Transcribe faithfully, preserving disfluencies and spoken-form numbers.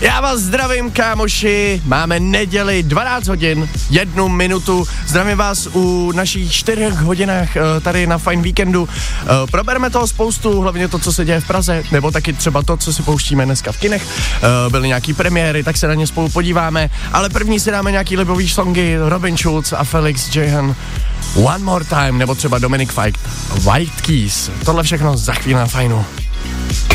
Já vás zdravím, kámoši, máme neděli dvanáct hodin, jednu minutu, zdravím vás u našich čtyřech hodinách tady na Fajn víkendu. Probereme toho spoustu, hlavně to, co se děje v Praze, nebo taky třeba to, co si pouštíme dneska v kinech. Byly nějaký premiéry, tak se na ně spolu podíváme, ale první si dáme nějaký libový songy, Robin Schulz a Felix Jehan, One More Time, nebo třeba Dominic Fike, White Keys. Tohle všechno za chvíli na Fajnu.